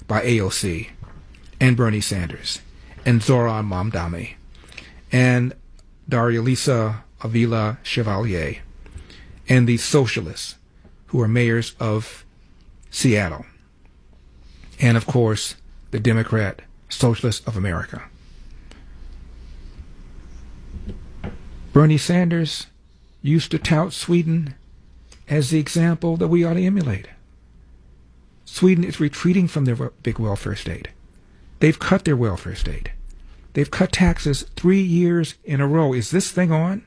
by AOC and Bernie Sanders and Zoran Mamdani and Daria-Lisa Avila Chevalier and the socialists who are mayors of Seattle, and of course the Democrat Socialists of America. Bernie Sanders used to tout Sweden as the example that we ought to emulate. Sweden is retreating from their big welfare state. They've cut their welfare state. They've cut taxes 3 years in a row. Is this thing on?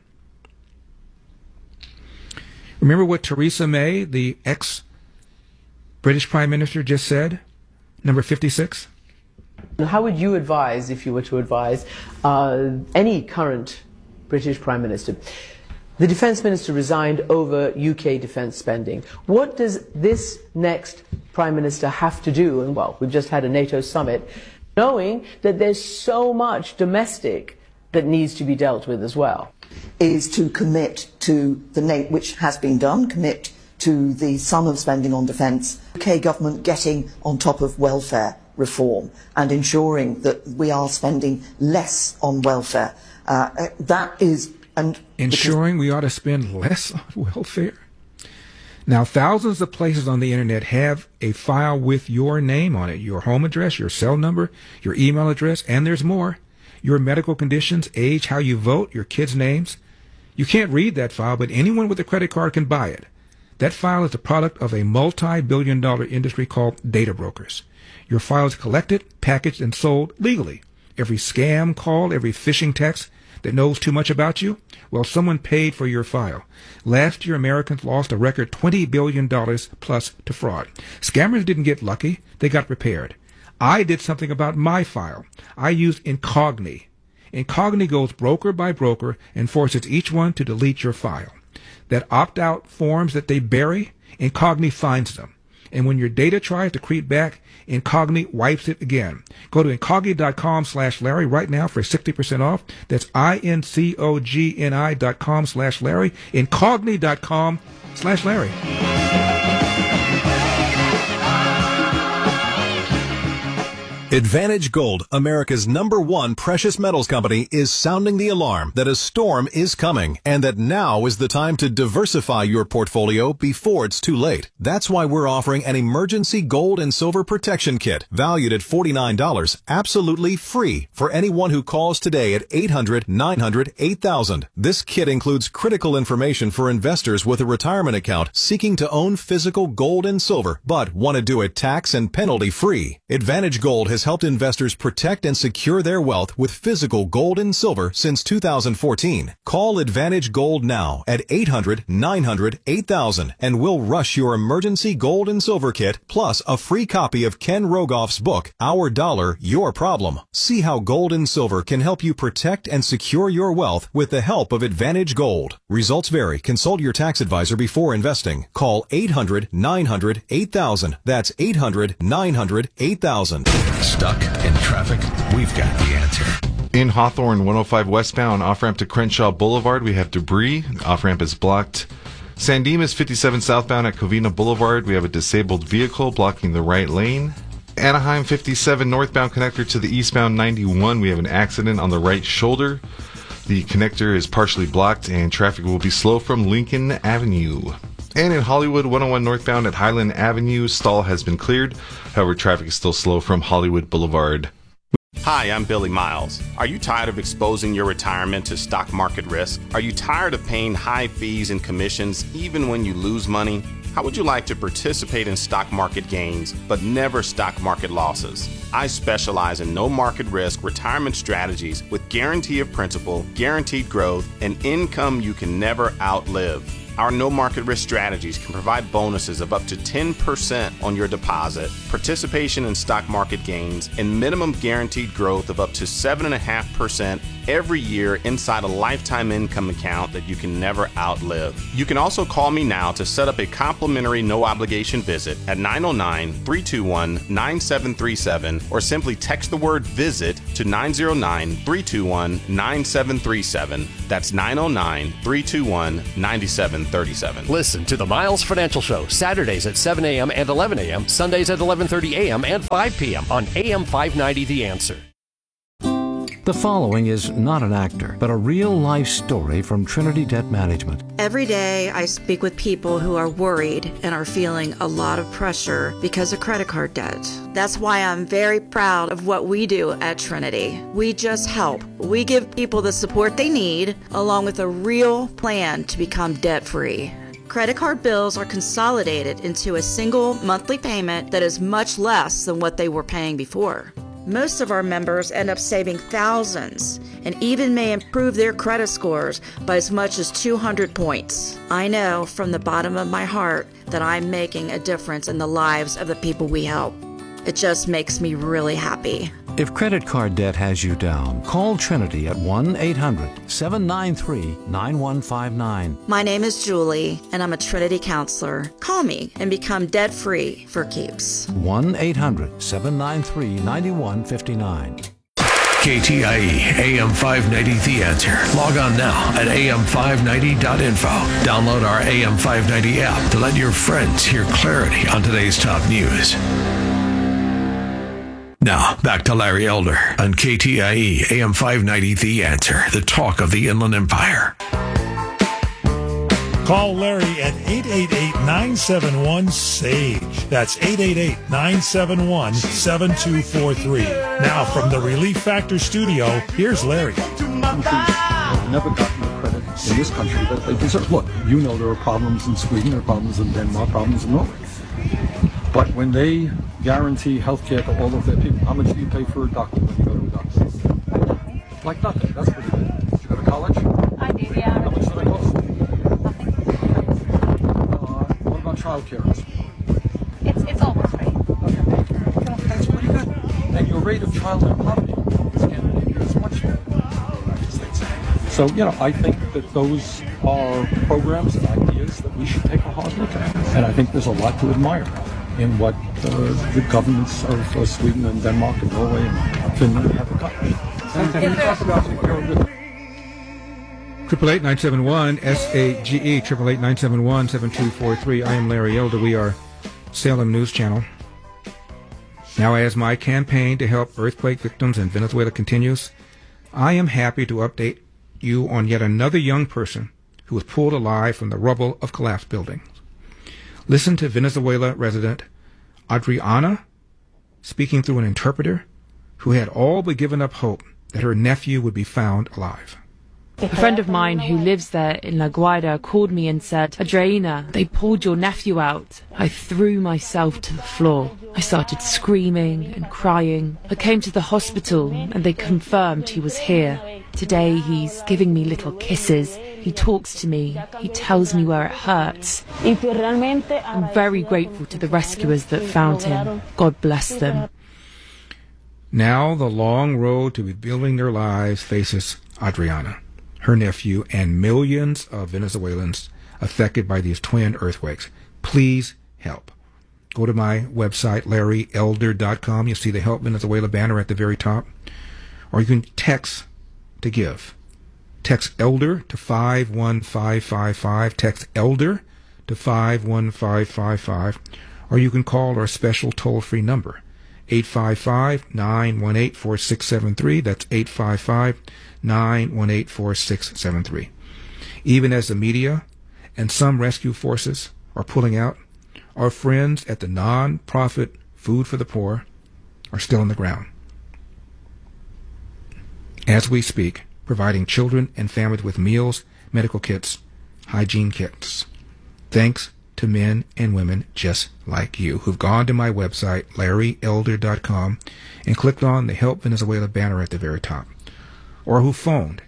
Remember what Theresa May, the ex-British Prime Minister, just said? Number 56? How would you advise, if you were to advise, any current British Prime Minister? The Defence Minister resigned over UK defence spending. What does this next Prime Minister have to do? And, well, we've just had a NATO summit, knowing that there's so much domestic that needs to be dealt with as well. Is to commit to the NATO, which has been done, commit to the sum of spending on defence, UK government getting on top of welfare reform and ensuring that we are spending less on welfare. That is... ensuring we ought to spend less on welfare? Now, thousands of places on the internet have a file with your name on it, your home address, your cell number, your email address, and there's more. Your medical conditions, age, how you vote, your kids' names. You can't read that file, but anyone with a credit card can buy it. That file is the product of a multi-billion-dollar industry called data brokers. Your file is collected, packaged, and sold legally. Every scam call, every phishing text that knows too much about you, well, someone paid for your file. Last year, Americans lost a record $20 billion plus to fraud. Scammers didn't get lucky. They got prepared. I did something about my file. I used Incogni. Incogni goes broker by broker and forces each one to delete your file. That opt-out forms that they bury, Incogni finds them. And when your data tries to creep back, Incogni wipes it again. Go to Incogni.com/Larry right now for 60% off. That's INCOGNI.com/Larry. Incogni.com/Larry. Advantage Gold, America's #1 precious metals company, is sounding the alarm that a storm is coming and that now is the time to diversify your portfolio before it's too late. That's why we're offering an emergency gold and silver protection kit valued at $49, absolutely free for anyone who calls today at 800-900-8000. This kit includes critical information for investors with a retirement account seeking to own physical gold and silver but want to do it tax and penalty free. Advantage Gold has helped investors protect and secure their wealth with physical gold and silver since 2014. Call Advantage Gold now at 800-900-8000 and we'll rush your emergency gold and silver kit plus a free copy of Ken Rogoff's book, Our Dollar, Your Problem. See how gold and silver can help you protect and secure your wealth with the help of Advantage Gold. Results vary. Consult your tax advisor before investing. Call 800-900-8000. That's 800-900-8000. Stuck in traffic? We've got the answer. In Hawthorne, 105 westbound, off-ramp to Crenshaw Boulevard, we have debris. Off-ramp is blocked. San Dimas, 57 southbound at Covina Boulevard, we have a disabled vehicle blocking the right lane. Anaheim, 57 northbound connector to the eastbound 91, we have an accident on the right shoulder. The connector is partially blocked and traffic will be slow from Lincoln Avenue. And in Hollywood, 101 northbound at Highland Avenue, stall has been cleared. However, traffic is still slow from Hollywood Boulevard. Hi, I'm Billy Miles. Are you tired of exposing your retirement to stock market risk? Are you tired of paying high fees and commissions even when you lose money? How would you like to participate in stock market gains, but never stock market losses? I specialize in no market risk retirement strategies with guarantee of principal, guaranteed growth, and income you can never outlive. Our no market risk strategies can provide bonuses of up to 10% on your deposit, participation in stock market gains, and minimum guaranteed growth of up to 7.5% every year inside a lifetime income account that you can never outlive. You can also call me now to set up a complimentary no obligation visit at 909-321-9737 or simply text the word visit to 909-321-9737. That's 909-321-9737. 37. Listen to the Miles Financial Show, Saturdays at 7 a.m. and 11 a.m., Sundays at 11:30 a.m. and 5 p.m. on AM 590 The Answer. The following is not an actor, but a real-life story from Trinity Debt Management. Every day I speak with people who are worried and are feeling a lot of pressure because of credit card debt. That's why I'm very proud of what we do at Trinity. We just help. We give people the support they need, along with a real plan to become debt-free. Credit card bills are consolidated into a single monthly payment that is much less than what they were paying before. Most of our members end up saving thousands and even may improve their credit scores by as much as 200 points. I know from the bottom of my heart that I'm making a difference in the lives of the people we help. It just makes me really happy. If credit card debt has you down, call Trinity at 1-800-793-9159. My name is Julie, and I'm a Trinity counselor. Call me and become debt-free for keeps. 1-800-793-9159. KTIE AM 590 The Answer. Log on now at am590.info. Download our AM 590 app to let your friends hear clarity on today's top news. Now, back to Larry Elder on KTIE AM 590 The Answer, the talk of the Inland Empire. Call Larry at 888-971-SAGE. That's 888-971-7243. Now, from the Relief Factor studio, here's Larry. I've never gotten the credit in this country that they deserve. Look, you know there are problems in Sweden, there are problems in Denmark, problems in Norway. But when they guarantee health care to all of their people, how much do you pay for a doctor when you go to a doctor? Like nothing. That's pretty good. Did you go to college? I did, yeah. How much did it cost? What about child care? It's almost free. Okay. That's pretty good. And your rate of childhood poverty is much lower in the United States. So, I think that those are programs and ideas that we should take a hard look at. And I think there's a lot to admire in what the governments of Sweden and Denmark and Norway and Finland have accomplished. And we talk about security. 888-971-SAGE, 888-971-7243. I am Larry Elder. We are Salem News Channel. Now, as my campaign to help earthquake victims in Venezuela continues, I am happy to update you on yet another young person who was pulled alive from the rubble of collapsed buildings. Listen to Venezuela resident Adriana speaking through an interpreter who had all but given up hope that her nephew would be found alive. A friend of mine who lives there in La Guaira called me and said, "Adriana, they pulled your nephew out." I threw myself to the floor. I started screaming and crying. I came to the hospital and they confirmed he was here. Today he's giving me little kisses. He talks to me. He tells me where it hurts. I'm very grateful to the rescuers that found him. God bless them. Now the long road to rebuilding their lives faces Adriana, her nephew, and millions of Venezuelans affected by these twin earthquakes. Please help. Go to my website, LarryElder.com. You'll see the Help Venezuela banner at the very top. Or you can text to give. Text ELDER to 51555. Text ELDER to 51555. Or you can call our special toll-free number, 855-918-4673. That's 855-918-4673. Even as the media and some rescue forces are pulling out, our friends at the non-profit Food for the Poor are still on the ground. As we speak, providing children and families with meals, medical kits, hygiene kits. Thanks to men and women just like you who've gone to my website, LarryElder.com, and clicked on the Help Venezuela banner at the very top, or who phoned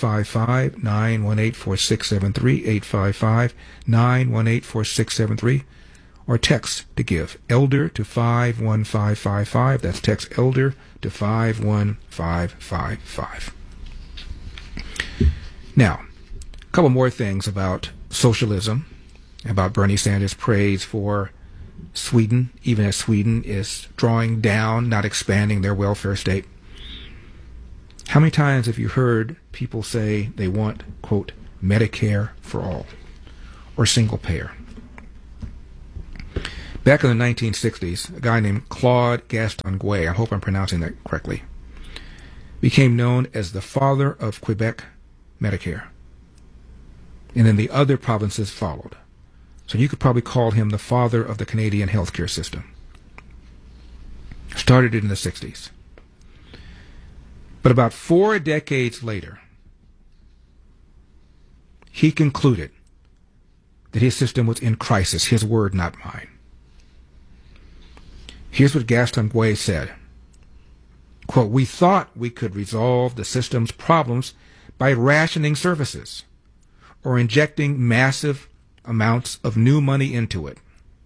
855-918-4673, 855-918-4673, or text to give ELDER to 51555. That's text ELDER to 51555. Now, a couple more things about socialism, about Bernie Sanders' praise for Sweden, even as Sweden is drawing down, not expanding their welfare state. How many times have you heard people say they want, quote, Medicare for all? or single payer. Back in the 1960s, a guy named Claude Gaston-Guay, I hope I'm pronouncing that correctly, became known as the father of Quebec Medicare. And then the other provinces followed. So you could probably call him the father of the Canadian healthcare system. Started it in the 60s. But about 4 decades later, he concluded that his system was in crisis. His word, not mine. Here's what Gaston-Guay said. Quote, "We thought we could resolve the system's problems by rationing services or injecting massive amounts of new money into it.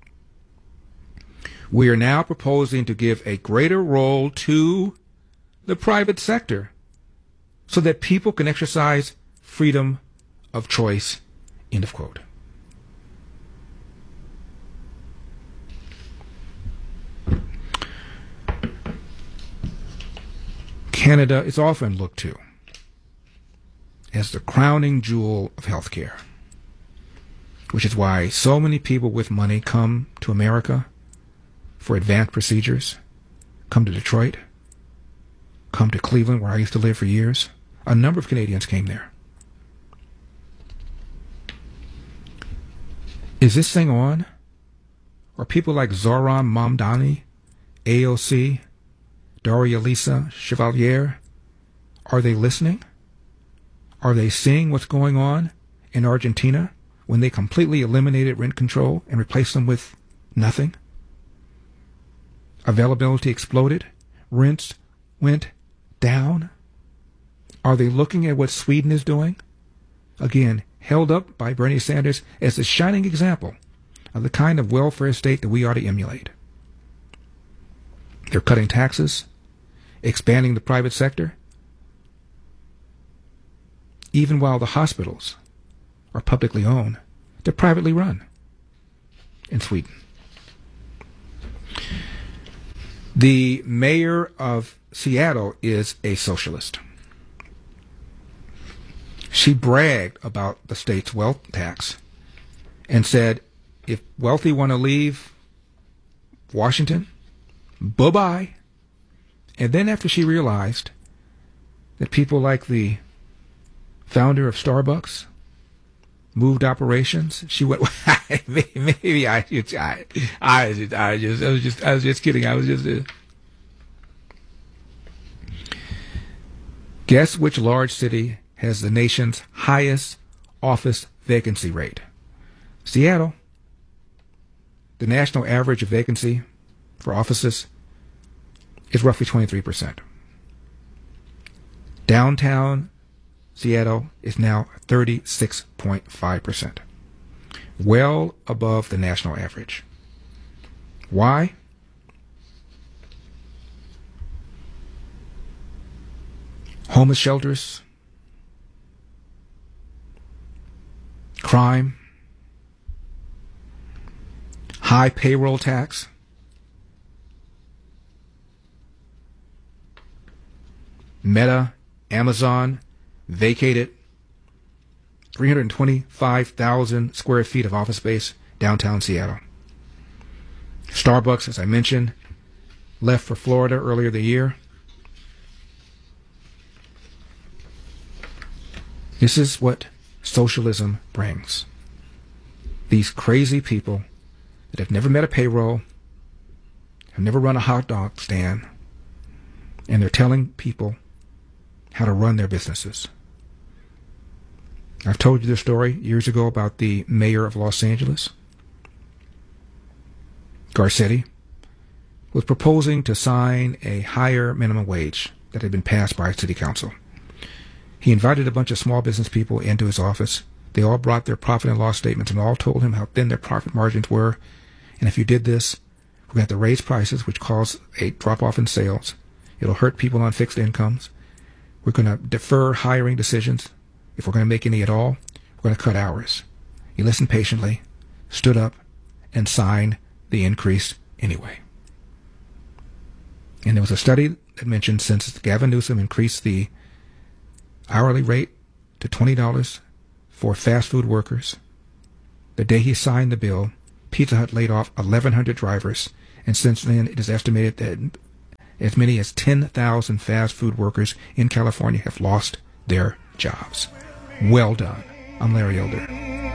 We are now proposing to give a greater role to the private sector so that people can exercise freedom of choice," end of quote. Canada is often looked to as the crowning jewel of healthcare, which is why so many people with money come to America for advanced procedures, come to Detroit, come to Cleveland, where I used to live for years. A number of Canadians came there. Is this thing on? Are people like Zoran Mamdani, AOC, Daria Lisa Chevalier, are they listening? Are they seeing what's going on in Argentina when they completely eliminated rent control and replaced them with nothing? Availability exploded. Rents went down. Are they looking at what Sweden is doing? Again, held up by Bernie Sanders as a shining example of the kind of welfare state that we ought to emulate. They're cutting taxes, expanding the private sector, even while the hospitals are publicly owned, they're privately run in Sweden. The mayor of Seattle is a socialist. She bragged about the state's wealth tax and said, if wealthy want to leave Washington, bye-bye. And then after she realized that people like the founder of Starbucks moved operations, she went, maybe I was just kidding. Guess which large city has the nation's highest office vacancy rate? Seattle. The national average of vacancy for offices is roughly 23%. Downtown Seattle is now 36.5%, well above the national average. Why? Homeless shelters, crime, high payroll tax, Meta, Amazon vacated 325,000 square feet of office space downtown Seattle. Starbucks, as I mentioned, left for Florida earlier the year. This is what socialism brings. These crazy people that have never met a payroll, have never run a hot dog stand, and they're telling people how to run their businesses. I've told you this story years ago about the mayor of Los Angeles. Garcetti was proposing to sign a higher minimum wage that had been passed by city council. He invited a bunch of small business people into his office. They all brought their profit and loss statements and all told him how thin their profit margins were. And if you did this, we're going to have to raise prices, which cause a drop-off in sales. It'll hurt people on fixed incomes. We're going to defer hiring decisions. If we're going to make any at all, we're going to cut hours. He listened patiently, stood up, and signed the increase anyway. And there was a study that mentioned since Gavin Newsom increased the hourly rate to $20 for fast food workers, The day he signed the bill, Pizza Hut laid off 1,100 drivers, and since then it is estimated that as many as 10,000 fast food workers in California have lost their jobs. Well done. I'm Larry Elder.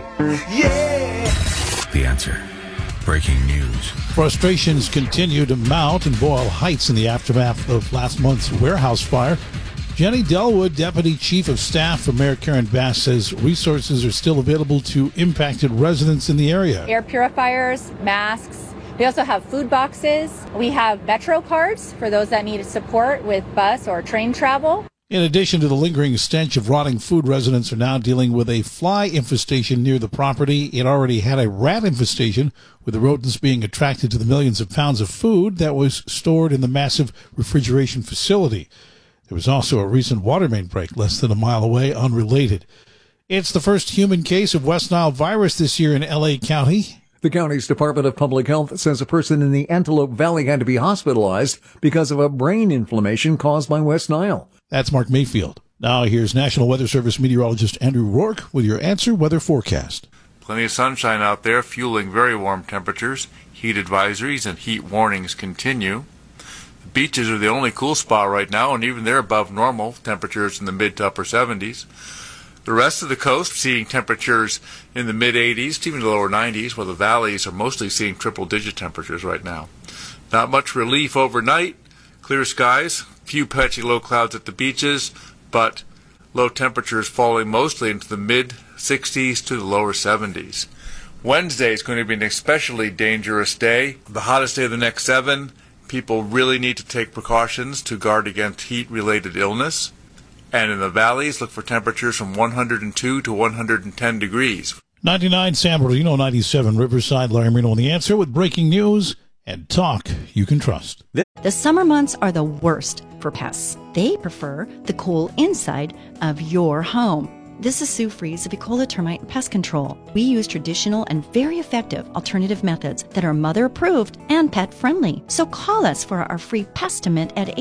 The Answer. Breaking news. Frustrations continue to mount in Boyle Heights in the aftermath of last month's warehouse fire. Jenny Delwood, Deputy Chief of Staff for Mayor Karen Bass, says resources are still available to impacted residents in the area. Air purifiers, masks. We also have food boxes. We have Metro cards for those that need support with bus or train travel. In addition to the lingering stench of rotting food, residents are now dealing with a fly infestation near the property. It already had a rat infestation, with the rodents being attracted to the millions of pounds of food that was stored in the massive refrigeration facility. There was also a recent water main break less than a mile away, unrelated. It's the first human case of West Nile virus this year in L.A. County. The county's Department of Public Health says a person in the Antelope Valley had to be hospitalized because of a brain inflammation caused by West Nile. That's Mark Mayfield. Now here's National Weather Service meteorologist Andrew Rourke with your Answer Weather forecast. Plenty of sunshine out there, fueling very warm temperatures. Heat advisories and heat warnings continue. The beaches are the only cool spot right now, and even they're above normal, temperatures in the mid to upper 70s. The rest of the coast seeing temperatures in the mid-80s to even the lower 90s, while the valleys are mostly seeing triple-digit temperatures right now. Not much relief overnight. Clear skies, few patchy low clouds at the beaches, but low temperatures falling mostly into the mid-60s to the lower 70s. Wednesday is going to be an especially dangerous day, the hottest day of the next 7. People really need to take precautions to guard against heat-related illness. And in the valleys, look for temperatures from 102 to 110 degrees. 99 San Bernardino, 97 Riverside. Larry Marino on The Answer with breaking news and talk you can trust. The summer months are the worst for pests. They prefer the cool inside of your home. This is Sue Fries of Ecola Termite and Pest Control. We use traditional and very effective alternative methods that are mother-approved and pet-friendly. So call us for our free Pestimate at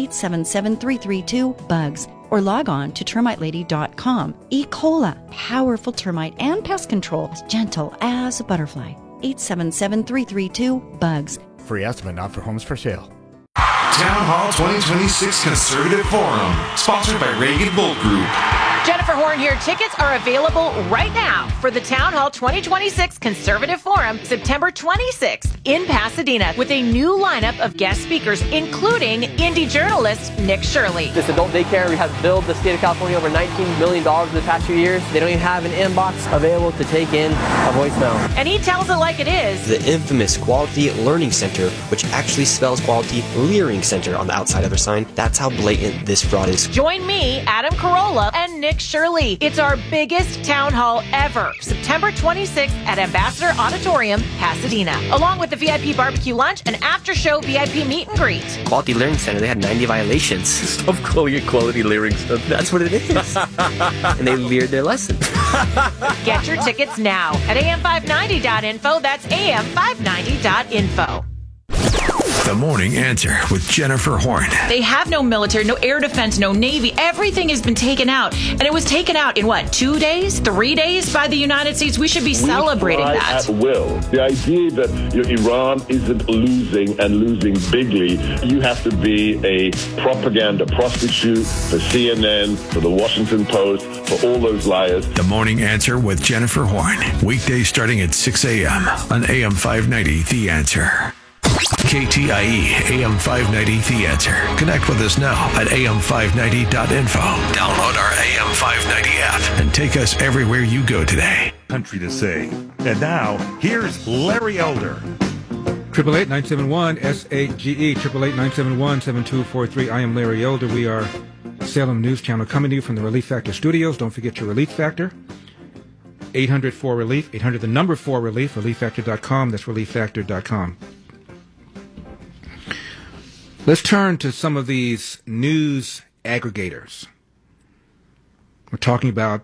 877-332-BUGS or log on to termitelady.com. Ecola, powerful termite and pest control, as gentle as a butterfly. 877-332-BUGS. Free estimate not for homes for sale. Town Hall 2026 Conservative Forum, sponsored by Reagan Bolt Group. Jennifer Horn here. Tickets are available right now for the Town Hall 2026 Conservative Forum, September 26th in Pasadena, with a new lineup of guest speakers, including indie journalist Nick Shirley. This adult daycare has billed the state of California over $19 million in the past few years. They don't even have an inbox available to take in a voicemail. And he tells it like it is. The infamous Quality Learning Center, which actually spells Quality Leering Center on the outside of their sign. That's how blatant this fraud is. Join me, Adam Carolla, and Nick Shirley. It's our biggest town hall ever, September 26th at Ambassador Auditorium, Pasadena, along with the VIP barbecue lunch and after-show VIP meet and greet. Quality Learning Center, they had 90 violations. Stop calling it Quality Learning Center. That's what it is. And they leered their lesson. Get your tickets now at am590.info. That's am590.info. The Morning Answer with Jennifer Horn. They have no military, no air defense, no Navy. Everything has been taken out. And it was taken out in what, 2 days, 3 days by the United States? We should be celebrating that. At will. The idea that Iran isn't losing and losing bigly, you have to be a propaganda prostitute for CNN, for the Washington Post, for all those liars. The Morning Answer with Jennifer Horn. Weekdays starting at 6 a.m. on AM 590, The Answer. KTIE AM 590 The Answer. Connect with us now at am590.info. Download our AM 590 app and take us everywhere you go today. Country to say. And now, here's Larry Elder. 888-971-SAGE, 888-971-7243. I am Larry Elder. We are Salem News Channel coming to you from the Relief Factor Studios. Don't forget your Relief Factor. 800-4RELIEF, 800 the number 4RELIEF, ReliefFactor.com. That's ReliefFactor.com. Let's turn to some of these news aggregators. We're talking about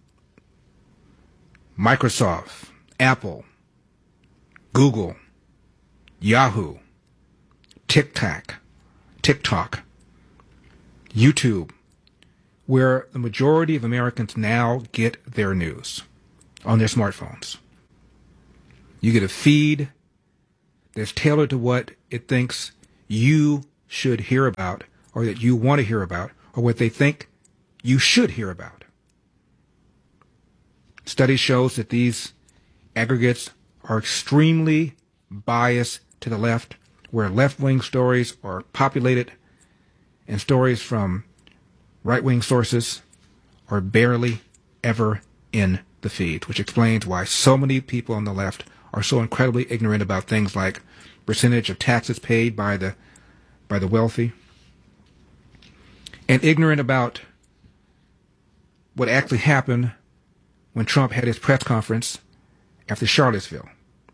Microsoft, Apple, Google, Yahoo, TikTok, YouTube, where the majority of Americans now get their news on their smartphones. You get a feed that's tailored to what it thinks you should hear about, or that you want to hear about, or what they think you should hear about. Study shows that these aggregates are extremely biased to the left, where left-wing stories are populated and stories from right-wing sources are barely ever in the feed, which explains why so many people on the left are so incredibly ignorant about things like percentage of taxes paid by the wealthy, and ignorant about what actually happened when Trump had his press conference after Charlottesville.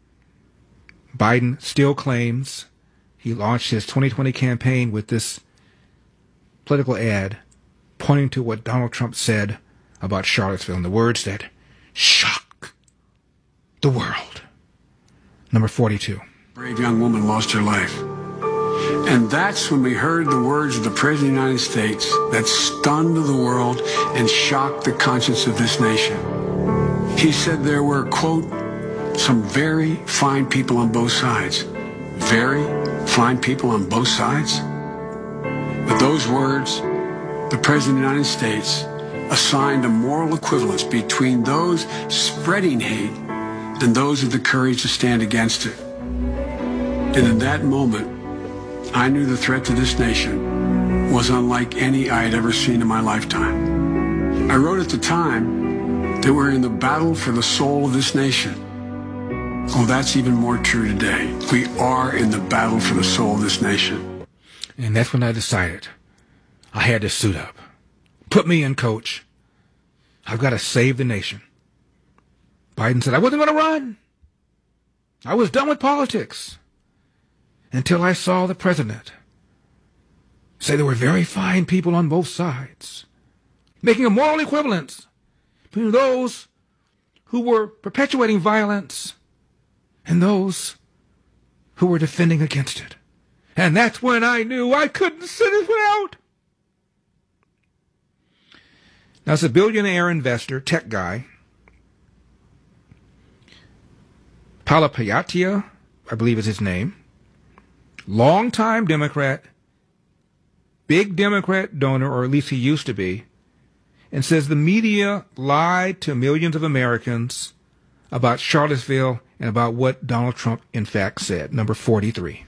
Biden still claims he launched his 2020 campaign with this political ad pointing to what Donald Trump said about Charlottesville and the words that shock the world. Number 42. A brave young woman lost her life. And that's when we heard the words of the President of the United States that stunned the world and shocked the conscience of this nation. He said there were, quote, some very fine people on both sides. Very fine people on both sides? With those words, the President of the United States assigned a moral equivalence between those spreading hate and those with the courage to stand against it. And in that moment, I knew the threat to this nation was unlike any I had ever seen in my lifetime. I wrote at the time that we're in the battle for the soul of this nation. Oh, that's even more true today. We are in the battle for the soul of this nation. And that's when I decided I had to suit up. Put me in, coach. I've got to save the nation. Biden said I wasn't going to run. I was done with politics until I saw the president say there were very fine people on both sides, making a moral equivalence between those who were perpetuating violence and those who were defending against it. And that's when I knew I couldn't sit it out. Now, as a billionaire investor, tech guy, Palapayattia, I believe is his name, longtime Democrat, big Democrat donor, or at least he used to be, and says the media lied to millions of Americans about Charlottesville and about what Donald Trump in fact said. Number 43.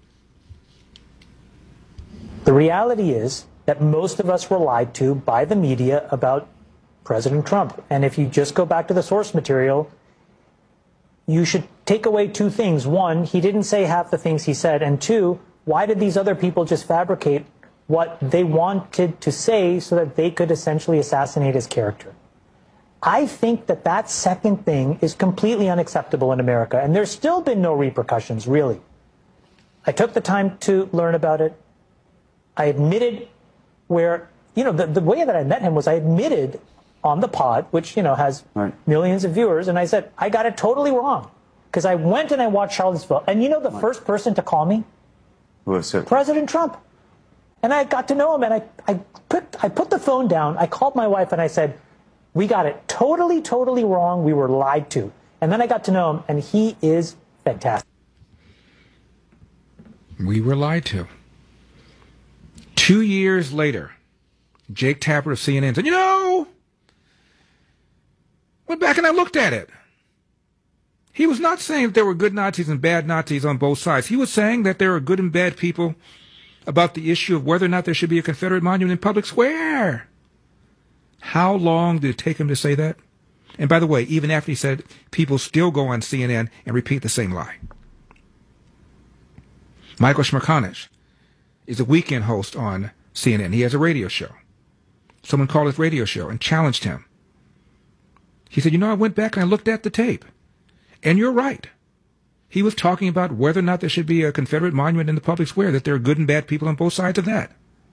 The reality is that most of us were lied to by the media about President Trump. And if you just go back to the source material, you should take away two things. One, he didn't say half the things he said. And two, why did these other people just fabricate what they wanted to say so that they could essentially assassinate his character? I think that that second thing is completely unacceptable in America. And there's still been no repercussions, really. I took the time to learn about it. I admitted where, the way that I met him was I admitted on the pod, which, has millions of viewers, and I said, I got it totally wrong. Because I went and I watched Charlottesville. And the first person to call me? Who was it? President Trump. And I got to know him, and I put the phone down. I called my wife, and I said, we got it totally, totally wrong. We were lied to. And then I got to know him, and he is fantastic. We were lied to. 2 years later, Jake Tapper of CNN said, went back and I looked at it. He was not saying that there were good Nazis and bad Nazis on both sides. He was saying that there are good and bad people about the issue of whether or not there should be a Confederate monument in public square. How long did it take him to say that? And by the way, even after he said it, people still go on CNN and repeat the same lie. Michael Smerconish is a weekend host on CNN. He has a radio show. Someone called his radio show and challenged him. He said, I went back and I looked at the tape. And you're right. He was talking about whether or not there should be a Confederate monument in the public square, that there are good and bad people on both sides of that.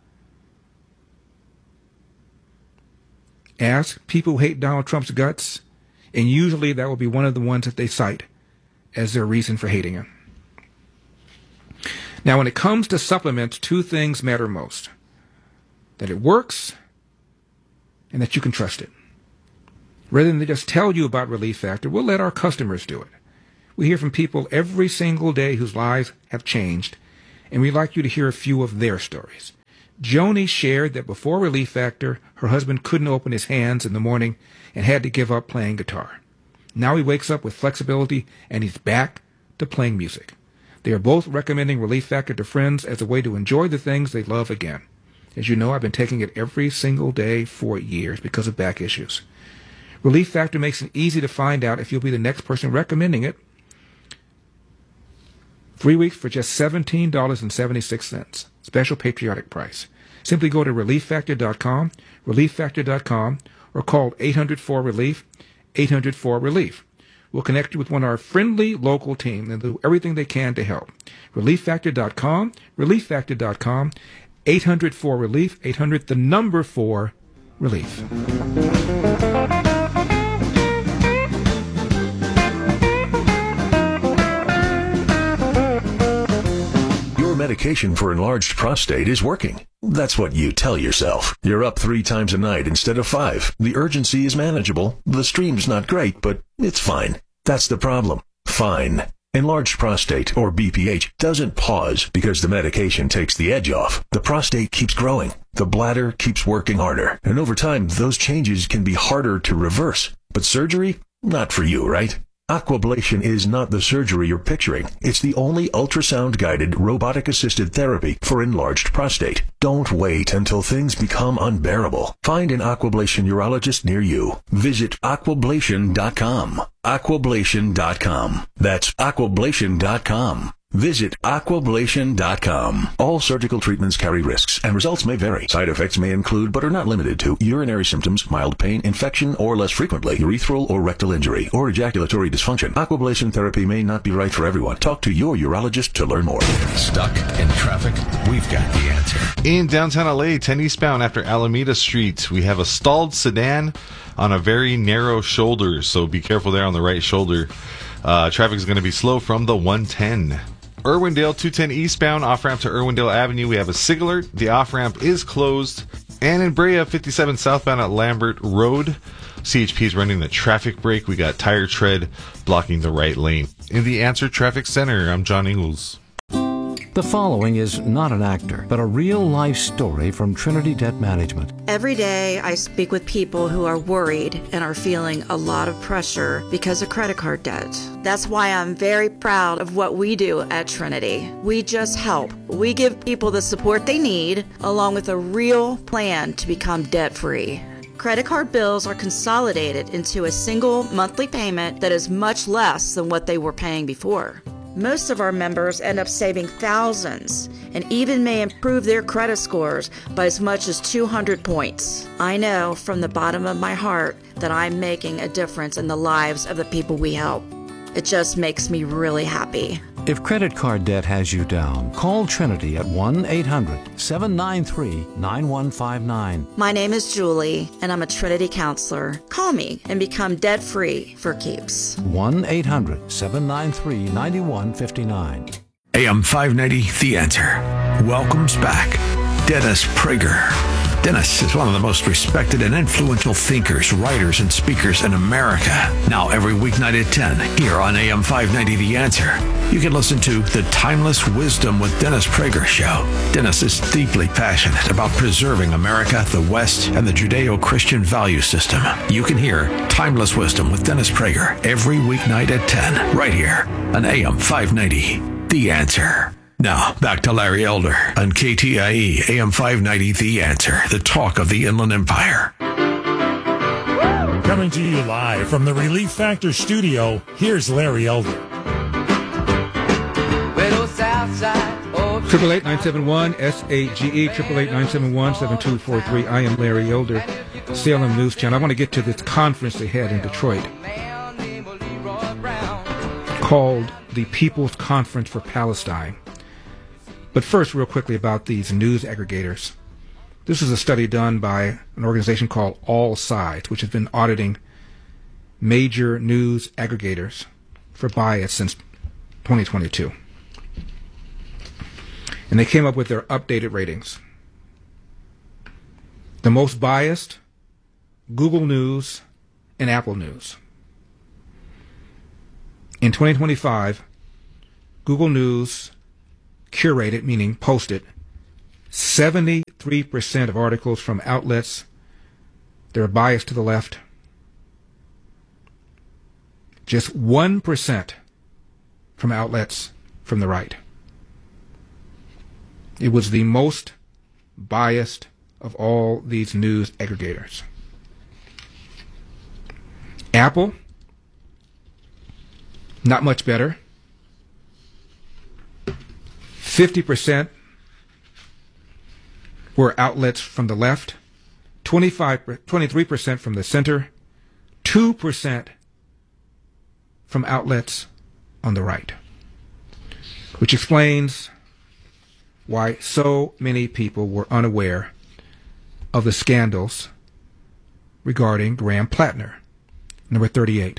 Ask people who hate Donald Trump's guts, and usually that will be one of the ones that they cite as their reason for hating him. Now, when it comes to supplements, two things matter most. That it works and that you can trust it. Rather than just tell you about Relief Factor, we'll let our customers do it. We hear from people every single day whose lives have changed, and we'd like you to hear a few of their stories. Joni shared that before Relief Factor, her husband couldn't open his hands in the morning and had to give up playing guitar. Now he wakes up with flexibility, and he's back to playing music. They are both recommending Relief Factor to friends as a way to enjoy the things they love again. As you know, I've been taking it every single day for years because of back issues. Relief Factor makes it easy to find out if you'll be the next person recommending it. 3 weeks for just $17.76. Special patriotic price. Simply go to ReliefFactor.com, ReliefFactor.com, or call 800-4-RELIEF, 800-4-RELIEF. We'll connect you with one of our friendly local team and do everything they can to help. ReliefFactor.com, ReliefFactor.com, 800-4-RELIEF, 800 the number 4 relief. Your medication for enlarged prostate is working. That's what you tell yourself. You're up 3 times a night instead of 5. The urgency is manageable. The stream's not great, but it's fine. That's the problem. Fine. Enlarged prostate, or BPH, doesn't pause because the medication takes the edge off. The prostate keeps growing. The bladder keeps working harder. And over time, those changes can be harder to reverse. But surgery? Not for you, right? Aquablation is not the surgery you're picturing. It's the only ultrasound-guided, robotic-assisted therapy for enlarged prostate. Don't wait until things become unbearable. Find an Aquablation urologist near you. Visit aquablation.com. Aquablation.com. That's aquablation.com. Visit aquablation.com. All surgical treatments carry risks, and results may vary. Side effects may include, but are not limited to, urinary symptoms, mild pain, infection, or less frequently, urethral or rectal injury, or ejaculatory dysfunction. Aquablation therapy may not be right for everyone. Talk to your urologist to learn more. Stuck in traffic? We've got the answer. In downtown LA, 10 eastbound after Alameda Street, we have a stalled sedan on a very narrow shoulder, so be careful there on the right shoulder. Traffic is going to be slow from the 110. Irwindale 210 eastbound, off-ramp to Irwindale Avenue, we have a SIG alert. The off-ramp is closed. And in Brea 57 southbound at Lambert Road, CHP is running the traffic brake. We got tire tread blocking the right lane. In the Answer Traffic Center, I'm John Ingalls. The following is not an actor, but a real-life story from Trinity Debt Management. Every day I speak with people who are worried and are feeling a lot of pressure because of credit card debt. That's why I'm very proud of what we do at Trinity. We just help. We give people the support they need, along with a real plan to become debt-free. Credit card bills are consolidated into a single monthly payment that is much less than what they were paying before. Most of our members end up saving thousands and even may improve their credit scores by as much as 200 points. I know from the bottom of my heart that I'm making a difference in the lives of the people we help. It just makes me really happy. If credit card debt has you down, call Trinity at 1-800-793-9159. My name is Julie, and I'm a Trinity counselor. Call me and become debt-free for keeps. 1-800-793-9159. AM 590, The Answer, welcomes back Dennis Prager. Dennis is one of the most respected and influential thinkers, writers, and speakers in America. Now every weeknight at 10, here on AM 590 The Answer, you can listen to The Timeless Wisdom with Dennis Prager show. Dennis is deeply passionate about preserving America, the West, and the Judeo-Christian value system. You can hear Timeless Wisdom with Dennis Prager every weeknight at 10, right here on AM 590 The Answer. Now, back to Larry Elder on KTIE AM 590 The Answer, the talk of the Inland Empire. Coming to you live from the Relief Factor studio, here's Larry Elder. 888-971 SAGE 888-971-7243. I am Larry Elder, Salem News Channel. I want to get to this conference they had in Detroit called the People's Conference for Palestine. But first, real quickly about these news aggregators. This is a study done by an organization called All Sides, which has been auditing major news aggregators for bias since 2022. And they came up with their updated ratings. The most biased, Google News and Apple News. In 2025, Google News curated, meaning posted, 73% of articles from outlets that are biased to the left. Just 1% from outlets from the right. It was the most biased of all these news aggregators. Apple, not much better. 50% were outlets from the left, 23% from the center, 2% from outlets on the right, which explains why so many people were unaware of the scandals regarding Graham Plattner. Number 38.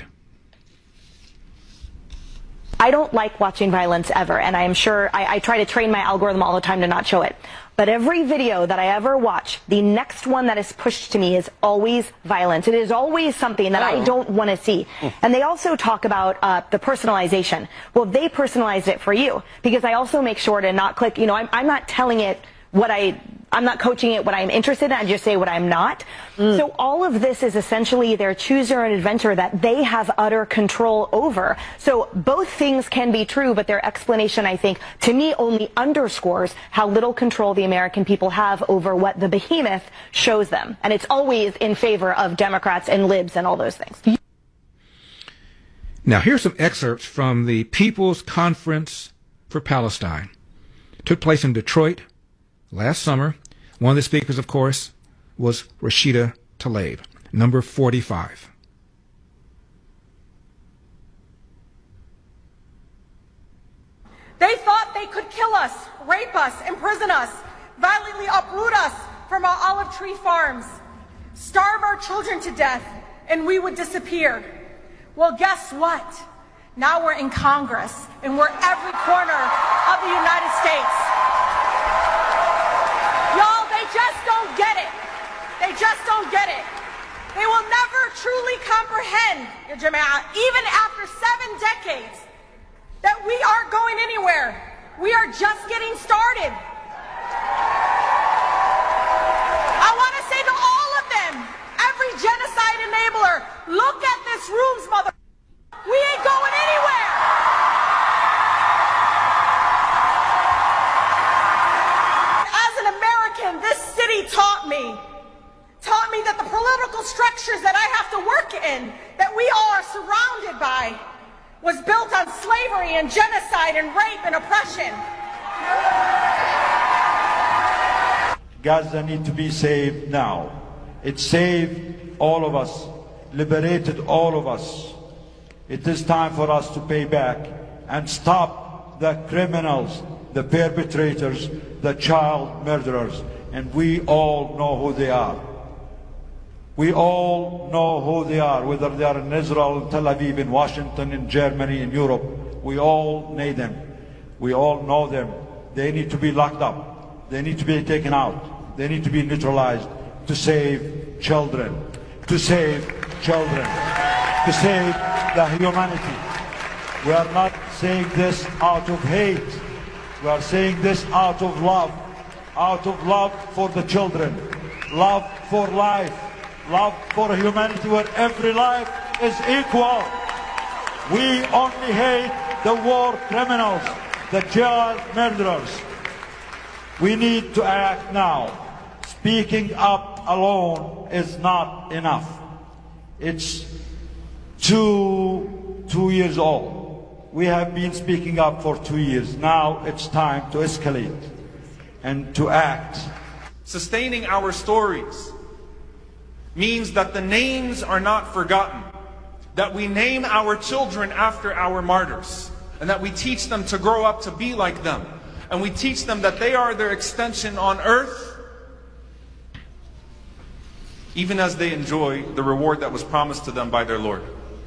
I don't like watching violence ever, and I am sure I try to train my algorithm all the time to not show it. But every video that I ever watch, the next one that is pushed to me is always violence. It is always something that I don't want to see. And they also talk about the personalization. Well, they personalized it for you, because I also make sure to not click, I'm not telling it what I'm not coaching it what I'm interested in. I just say what I'm not. So all of this is essentially their choose your own adventure that they have utter control over. So both things can be true, but their explanation, I think, to me only underscores how little control the American people have over what the behemoth shows them. And it's always in favor of Democrats and libs and all those things. Now, here's some excerpts from the People's Conference for Palestine. It took place in Detroit last summer. One of the speakers, of course, was Rashida Tlaib, number 45. They thought they could kill us, rape us, imprison us, violently uproot us from our olive tree farms, starve our children to death, and we would disappear. Well, guess what? Now we're in Congress, and we're every corner of the United States. Y'all, they just don't get it. They just don't get it. They will never truly comprehend, Ya Jama'ah, even after 7 decades, that we aren't going anywhere. We are just getting started. I want to say to all of them, every genocide enabler, look at this room's mother. We ain't going anywhere. As an American, this city taught me that the political structures that I have to work in, that we all are surrounded by, was built on slavery and genocide and rape and oppression. Gaza needs to be saved now. It saved all of us, liberated all of us. It is time for us to pay back and stop the criminals, the perpetrators, the child murderers. And we all know who they are. We all know who they are, whether they are in Israel, in Tel Aviv, in Washington, in Germany, in Europe. We all know them. We all know them. They need to be locked up. They need to be taken out. They need to be neutralized to save children. To save children. To save the humanity. We are not saying this out of hate. We are saying this out of love. Out of love for the children. Love for life. Love for humanity, where every life is equal. We only hate the war criminals, the child murderers. We need to act now. Speaking up alone is not enough. It's two years old. We have been speaking up for 2 years. Now it's time to escalate and to act. Sustaining our stories means that the names are not forgotten, that we name our children after our martyrs, and that we teach them to grow up to be like them, and we teach them that they are their extension on earth, even as they enjoy the reward that was promised to them by their Lord.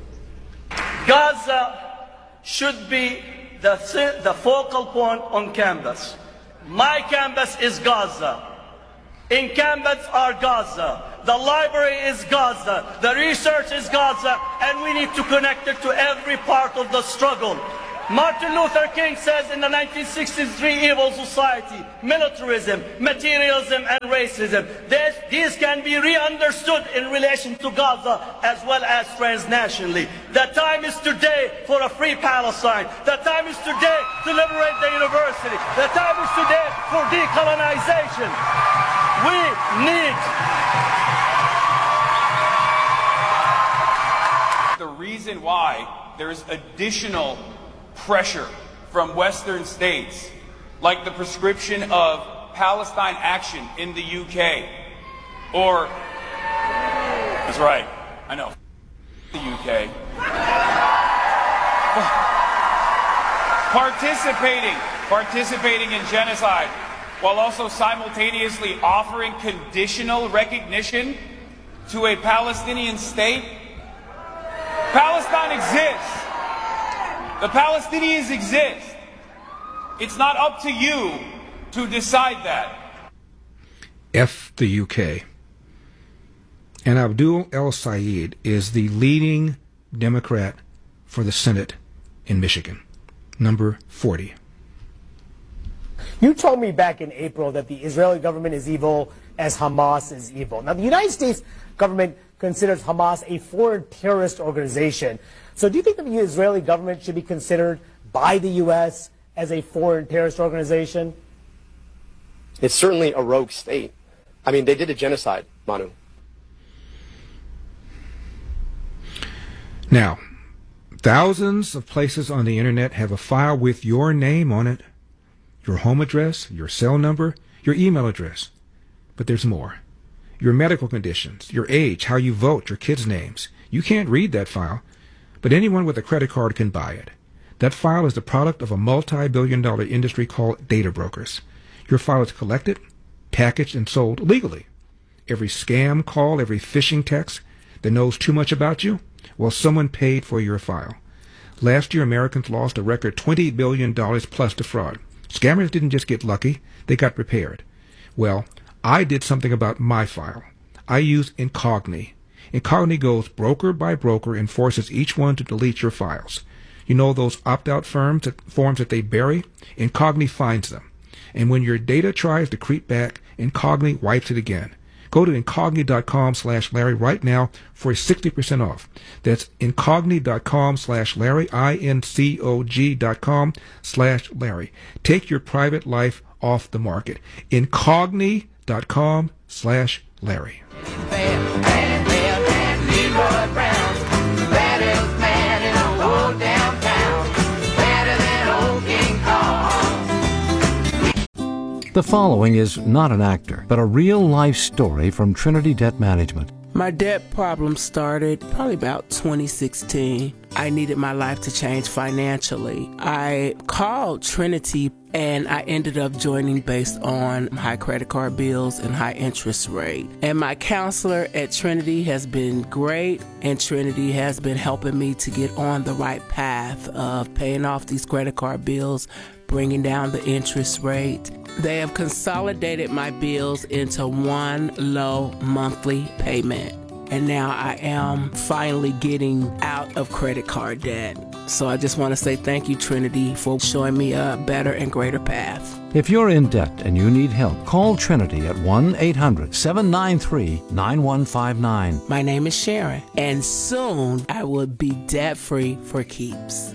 Gaza should be the focal point on campus. My campus is Gaza. Encampments are Gaza. The library is Gaza. The research is Gaza. And we need to connect it to every part of the struggle. Martin Luther King says in the 1963 Evil Society, militarism, materialism, and racism. These can be re-understood in relation to Gaza as well as transnationally. The time is today for a free Palestine. The time is today to liberate the university. The time is today for decolonization. We need... The reason why there's additional pressure from Western states, like the prescription of Palestine action in the UK, or, that's right, I know, the UK, participating in genocide, while also simultaneously offering conditional recognition to a Palestinian state. Palestine exists. The Palestinians exist. It's not up to you to decide that. F the UK. And Abdul El-Sayed is the leading Democrat for the Senate in Michigan, number 40. You told me back in April that the Israeli government is evil as Hamas is evil. Now, the United States government considers Hamas a foreign terrorist organization. So do you think that the Israeli government should be considered by the U.S. as a foreign terrorist organization? It's certainly a rogue state. I mean, they did a genocide, Manu. Now, thousands of places on the internet have a file with your name on it, your home address, your cell number, your email address. But there's more. Your medical conditions, your age, how you vote, your kids' names. You can't read that file, but anyone with a credit card can buy it. That file is the product of a multi-billion-dollar industry called data brokers. Your file is collected, packaged, and sold legally. Every scam call, every phishing text that knows too much about you, well, someone paid for your file. Last year, Americans lost a record $20 billion plus to fraud. Scammers didn't just get lucky, they got prepared. Well, I did something about my file. I use Incogni. Incogni goes broker by broker and forces each one to delete your files. You know those opt-out forms that they bury? Incogni finds them. And when your data tries to creep back, Incogni wipes it again. Go to Incogni.com/Larry right now for 60% off. That's Incogni.com/Larry, Incog.com/Larry. Take your private life off the market. Incogni.com/Larry. The following is not an actor, but a real-life story from Trinity Debt Management. My debt problem started probably about 2016. I needed my life to change financially. I called Trinity and I ended up joining based on high credit card bills and high interest rate. And my counselor at Trinity has been great, and Trinity has been helping me to get on the right path of paying off these credit card bills, bringing down the interest rate. They have consolidated my bills into one low monthly payment. And now I am finally getting out of credit card debt. So I just want to say thank you, Trinity, for showing me a better and greater path. If you're in debt and you need help, call Trinity at 1-800-793-9159. My name is Sharon, and soon I will be debt-free for keeps.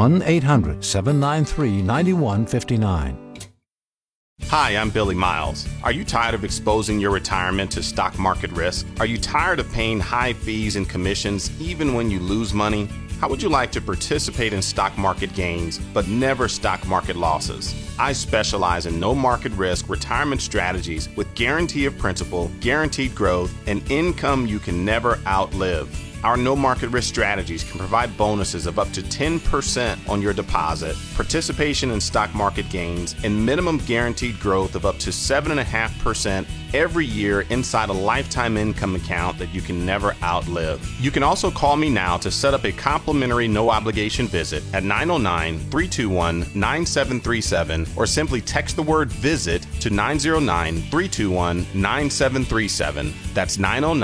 1-800-793-9159. Hi, I'm Billy Miles. Are you tired of exposing your retirement to stock market risk? Are you tired of paying high fees and commissions even when you lose money? How would you like to participate in stock market gains but never stock market losses? I specialize in no market risk retirement strategies with guarantee of principal, guaranteed growth, and income you can never outlive. Our no market risk strategies can provide bonuses of up to 10% on your deposit, participation in stock market gains, and minimum guaranteed growth of up to 7.5% every year inside a lifetime income account that you can never outlive. You can also call me now to set up a complimentary no-obligation visit at 909-321-9737 or simply text the word VISIT to 909-321-9737. That's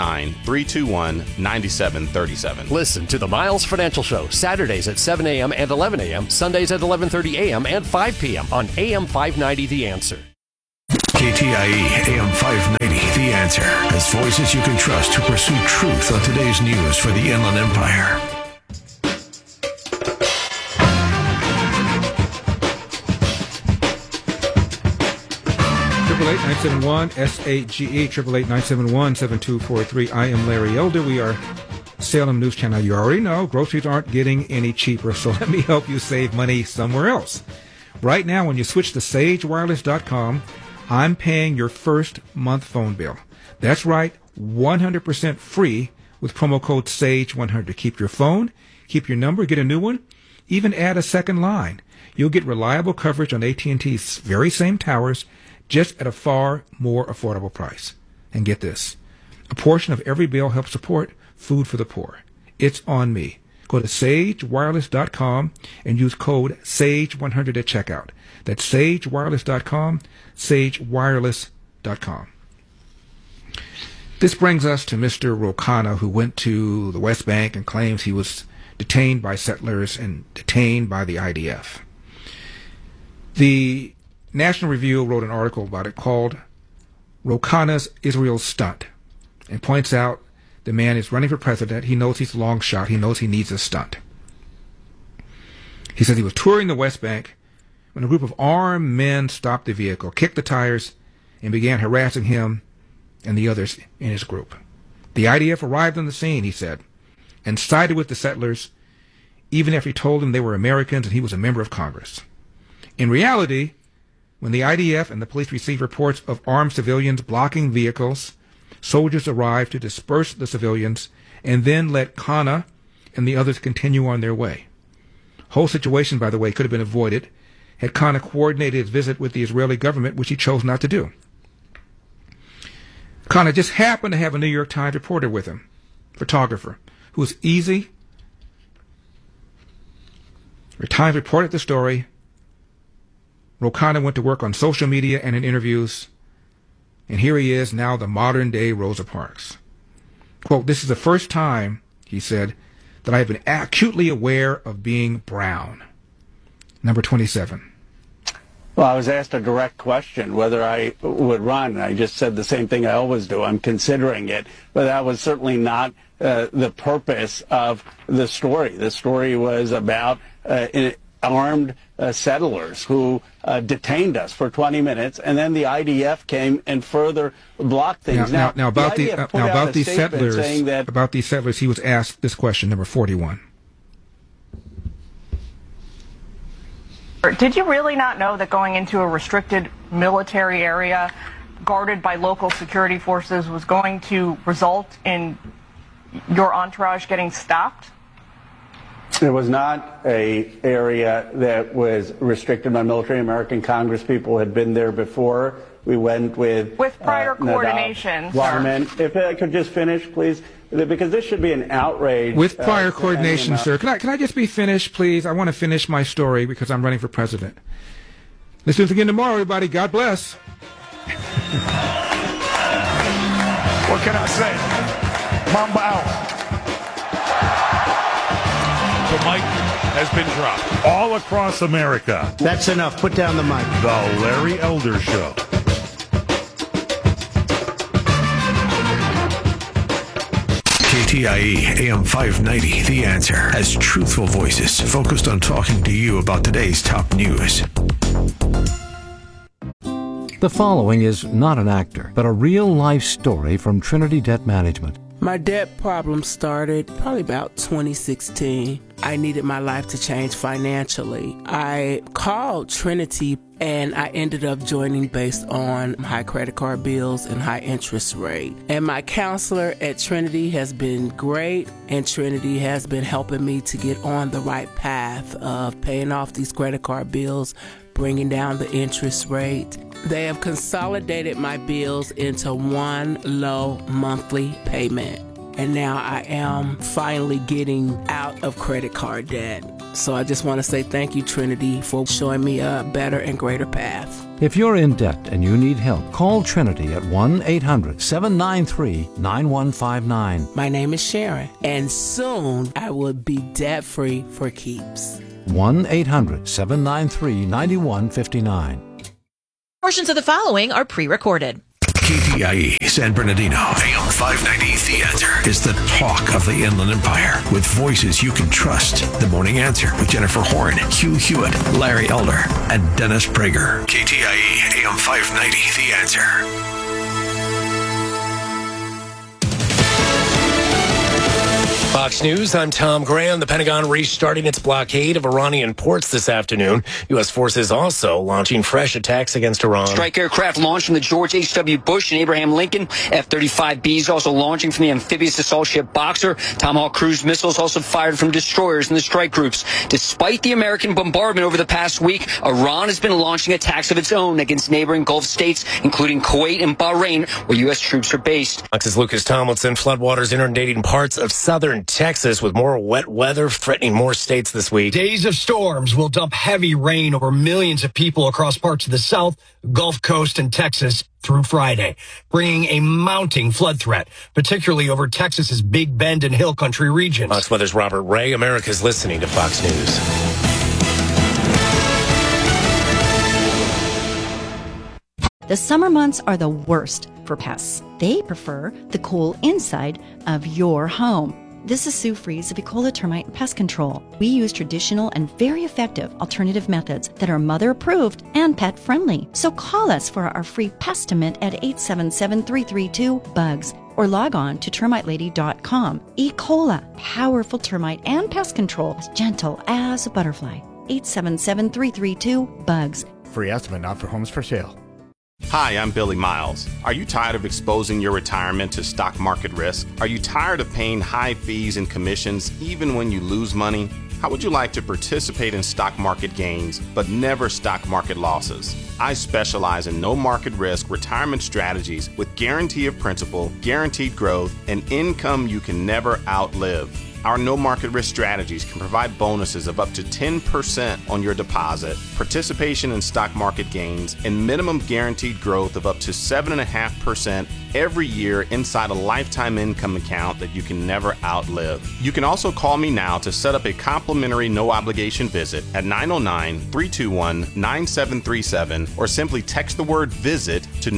909-321-9737. Listen to the Miles Financial Show Saturdays at 7 a.m. and 11 a.m., Sundays at 11:30 a.m. and 5 p.m. on AM 590 The Answer. KTIE AM 590 The Answer has voices you can trust to pursue truth on today's news for the Inland Empire. Triple 971 SAGE 888-971-7243. I am Larry Elder. We are Salem News Channel. You already know groceries aren't getting any cheaper, so let me help you save money somewhere else. Right now, when you switch to sagewireless.com, I'm paying your first month phone bill. That's right, 100% free with promo code SAGE100. Keep your phone, keep your number, get a new one, even add a second line. You'll get reliable coverage on AT&T's very same towers, just at a far more affordable price. And get this, a portion of every bill helps support Food for the Poor. It's on me. Go to sagewireless.com and use code SAGE100 at checkout. That's sagewireless.com, sagewireless.com. This brings us to Mr. Ro Khanna, who went to the West Bank and claims he was detained by settlers and detained by the IDF. The National Review wrote an article about it called Ro Khanna's Israel Stunt and points out the man is running for president. He knows he's a long shot. He knows he needs a stunt. He says he was touring the West Bank when a group of armed men stopped the vehicle, kicked the tires, and began harassing him and the others in his group. The IDF arrived on the scene, he said, and sided with the settlers, even after he told them they were Americans and he was a member of Congress. In reality, when the IDF and the police received reports of armed civilians blocking vehicles, soldiers arrived to disperse the civilians and then let Khanna and the others continue on their way. Whole situation, by the way, could have been avoided had Khanna coordinated his visit with the Israeli government, which he chose not to do. Khanna just happened to have a New York Times reporter with him, photographer, who was easy. The Times reported the story. Ro Khanna went to work on social media and in interviews, and here he is now, the modern-day Rosa Parks. Quote, "This is the first time," he said, "that I have been acutely aware of being brown." Number 27. Well, I was asked a direct question whether I would run. I just said the same thing I always do. I'm considering it. But that was certainly not the purpose of the story. The story was about armed settlers who detained us for 20 minutes, and then the IDF came and further blocked things. Now about these settlers, he was asked this question, number 41. Did you really not know that going into a restricted military area guarded by local security forces was going to result in your entourage getting stopped? It was not an area that was restricted by military. American Congress people had been there before. We went with prior coordination. Waterman. If I could just finish, please, because this should be an outrage. With prior coordination, sir. Can I just be finished, please? I want to finish my story because I'm running for president. Let's do it again tomorrow, everybody. God bless. What can I say? Mamba out. The mic has been dropped all across America. That's enough. Put down the mic. The Larry Elder Show. KTIE AM 590 The Answer has truthful voices focused on talking to you about today's top news. The following is not an actor, but a real-life story from Trinity Debt Management. My debt problem started probably about 2016. I needed my life to change financially. I called Trinity and I ended up joining based on high credit card bills and high interest rate. And my counselor at Trinity has been great, and Trinity has been helping me to get on the right path of paying off these credit card bills, bringing down the interest rate. They have consolidated my bills into one low monthly payment. And now I am finally getting out of credit card debt. So I just want to say thank you, Trinity, for showing me a better and greater path. If you're in debt and you need help, call Trinity at 1-800-793-9159. My name is Sharon, and soon I will be debt-free for keeps. 1-800-793-9159. Portions of the following are pre-recorded. KTIE San Bernardino, AM 590 The Answer is the talk of the Inland Empire with voices you can trust. The Morning Answer with Jennifer Horn, Hugh Hewitt, Larry Elder, and Dennis Prager. KTIE AM 590 The Answer. Fox News, I'm Tom Graham. The Pentagon restarting its blockade of Iranian ports this afternoon. U.S. forces also launching fresh attacks against Iran. Strike aircraft launched from the George H.W. Bush and Abraham Lincoln. F-35Bs also launching from the amphibious assault ship Boxer. Tomahawk cruise missiles also fired from destroyers in the strike groups. Despite the American bombardment over the past week, Iran has been launching attacks of its own against neighboring Gulf states, including Kuwait and Bahrain, where U.S. troops are based. Fox's Lucas Tomlinson. Floodwaters inundating parts of southern Texas with more wet weather threatening more states this week. Days of storms will dump heavy rain over millions of people across parts of the South, Gulf Coast, and Texas through Friday, bringing a mounting flood threat, particularly over Texas's Big Bend and Hill Country regions. Fox Weather's Robert Ray. America's listening to Fox News. The summer months are the worst for pests. They prefer the cool inside of your home. This is Sue Fries of Ecola Termite Pest Control. We use traditional and very effective alternative methods that are mother-approved and pet-friendly. So call us for our free Pestimate at 877-332-BUGS or log on to termitelady.com. Ecola, powerful termite and pest control, as gentle as a butterfly. 877-332-BUGS. Free estimate not for homes for sale. Hi, I'm Billy Miles. Are you tired of exposing your retirement to stock market risk? Are you tired of paying high fees and commissions even when you lose money? How would you like to participate in stock market gains but never stock market losses? I specialize in no market risk retirement strategies with guarantee of principal, guaranteed growth, and income you can never outlive. Our no market risk strategies can provide bonuses of up to 10% on your deposit, participation in stock market gains, and minimum guaranteed growth of up to 7.5% every year inside a lifetime income account that you can never outlive. You can also call me now to set up a complimentary no obligation visit at 909-321-9737 or simply text the word visit to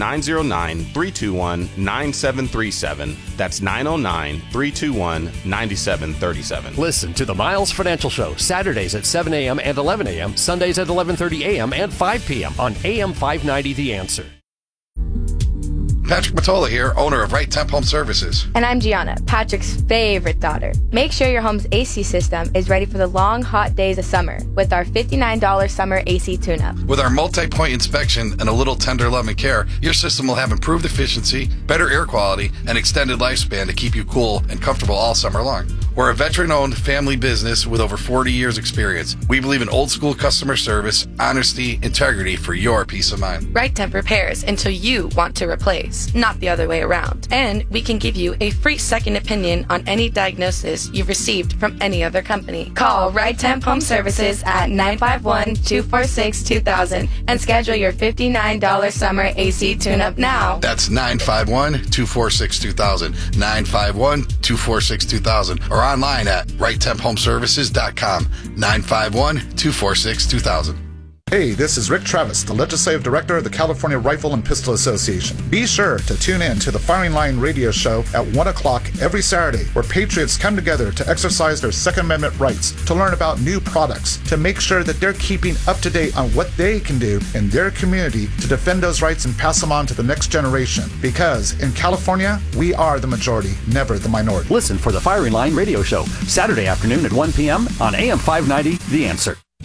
909-321-9737. That's 909-321-9737. Listen to the Miles Financial Show Saturdays at 7 a.m. and 11 a.m., Sundays at 11:30 a.m. and 5 p.m. on AM 590 The Answer. Patrick Matola here, owner of Right Temp Home Services. And I'm Gianna, Patrick's favorite daughter. Make sure your home's AC system is ready for the long, hot days of summer with our $59 summer AC tune-up. With our multi-point inspection and a little tender love and care, your system will have improved efficiency, better air quality, and extended lifespan to keep you cool and comfortable all summer long. We're a veteran-owned family business with over 40 years experience. We believe in old-school customer service, honesty, integrity for your peace of mind. Right Temp repairs until you want to replace, not the other way around. And we can give you a free second opinion on any diagnosis you've received from any other company. Call Right Temp Home Services at 951-246-2000 and schedule your $59 summer AC tune-up now. That's 951-246-2000, 951-246-2000, or online at righttemphomeservices.com, 951-246-2000. Hey, this is Rick Travis, the Legislative Director of the California Rifle and Pistol Association. Be sure to tune in to the Firing Line radio show at 1 o'clock every Saturday, where patriots come together to exercise their Second Amendment rights, to learn about new products, to make sure that they're keeping up to date on what they can do in their community to defend those rights and pass them on to the next generation. Because in California, we are the majority, never the minority. Listen for the Firing Line radio show, Saturday afternoon at 1 p.m. on AM 590, The Answer.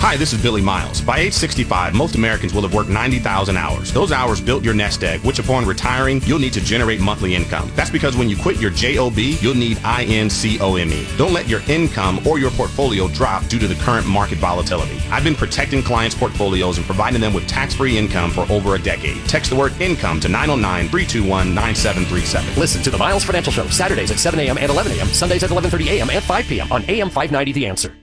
Hi, this is Billy Miles. By age 65, most Americans will have worked 90,000 hours. Those hours built your nest egg, which upon retiring, you'll need to generate monthly income. That's because when you quit your JOB, you'll need INCOME. Don't let your income or your portfolio drop due to the current market volatility. I've been protecting clients' portfolios and providing them with tax-free income for over a decade. Text the word income to 909-321-9737. Listen to the Miles Financial Show, Saturdays at 7 a.m. and 11 a.m., Sundays at 11:30 a.m. and 5 p.m. on AM 590 The Answer.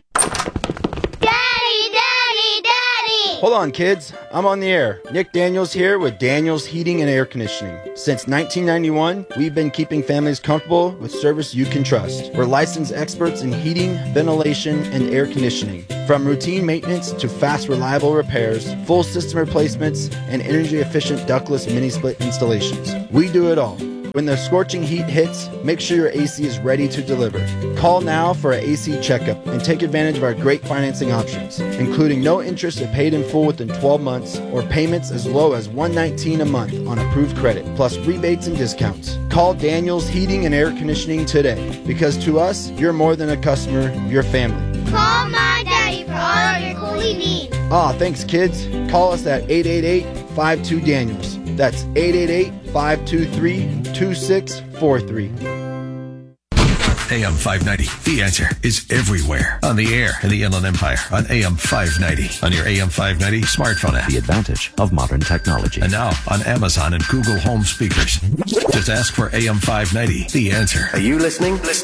Hold on, kids. I'm on the air. Nick Daniels here with Daniels Heating and Air Conditioning. Since 1991, we've been keeping families comfortable with service you can trust. We're licensed experts in heating, ventilation, and air conditioning. From routine maintenance to fast, reliable repairs, full system replacements, and energy-efficient ductless mini-split installations. We do it all. When the scorching heat hits, make sure your AC is ready to deliver. Call now for an AC checkup and take advantage of our great financing options, including no interest if paid in full within 12 months or payments as low as $119 a month on approved credit, plus rebates and discounts. Call Daniels Heating and Air Conditioning today, because to us, you're more than a customer, you're family. Call my daddy for all of your cooling needs. Thanks, kids. Call us at 888-52-DANIELS. That's 888-523-2643. AM 590, The Answer, is everywhere. On the air in the Inland Empire on AM 590. On your AM 590 smartphone app. The advantage of modern technology. And now on Amazon and Google Home speakers. Just ask for AM 590, The Answer. Are you listening?